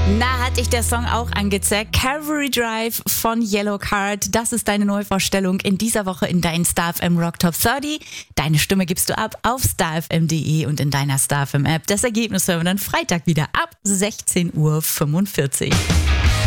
Na, hat dich der Song auch angezeigt? Cavalry Drive von Yellowcard. Das ist deine Neuvorstellung in dieser Woche in deinen StarFM Rock Top 30. Deine Stimme gibst du ab auf starfm.de und in deiner StarFM App. Das Ergebnis hören wir dann Freitag wieder ab 16:45 Uhr.